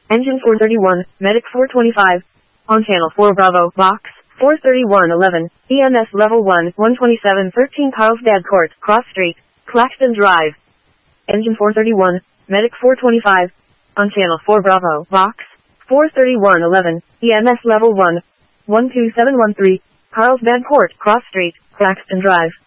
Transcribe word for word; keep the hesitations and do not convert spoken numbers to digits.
Engine four thirty-one, Medic four twenty-five. On channel four Bravo, Box, four thirty-one eleven, E M S Level one, one twenty-seven thirteen Carlsbad Court, Cross Street, Claxton Drive. Engine four thirty-one, Medic four twenty-five. On channel four Bravo, Box, four thirty-one eleven, E M S Level one, one two seven one three, Carlsbad Court, Cross Street, Claxton Drive.